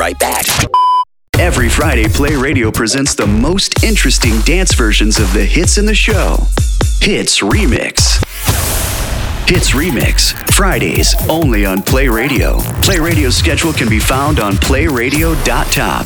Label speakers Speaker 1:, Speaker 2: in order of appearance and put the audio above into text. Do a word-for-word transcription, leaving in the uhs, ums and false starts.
Speaker 1: right back.
Speaker 2: Every Friday, Play Radio presents the most interesting dance versions of the hits in the show. Hits Remix. Hits Remix, Fridays, only on Play Radio. Play Radio's schedule can be found on play radio dot top.